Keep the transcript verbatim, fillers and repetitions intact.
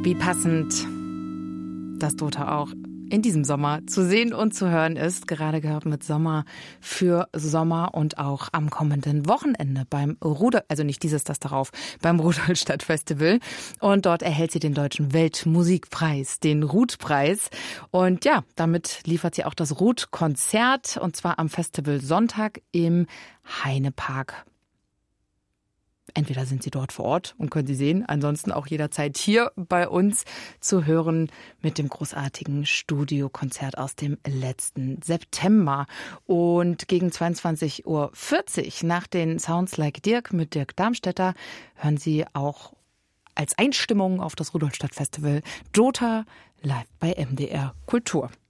Wie passend, dass Dota auch in diesem Sommer zu sehen und zu hören ist. Gerade gehört mit Sommer für Sommer und auch am kommenden Wochenende beim Rudolf, also nicht dieses, das darauf, beim Rudolstadt Festival. Und dort erhält sie den Deutschen Weltmusikpreis, den Rut-Preis. Und ja, damit liefert sie auch das Rut-Konzert, und zwar am Festival Sonntag im Heinepark. Entweder sind sie dort vor Ort und können sie sehen, ansonsten auch jederzeit hier bei uns zu hören mit dem großartigen Studiokonzert aus dem letzten September. Und gegen zweiundzwanzig Uhr vierzig nach den Sounds Like Dirk mit Dirk Darmstädter hören Sie auch als Einstimmung auf das Rudolstadt Festival Dota live bei M D R Kultur.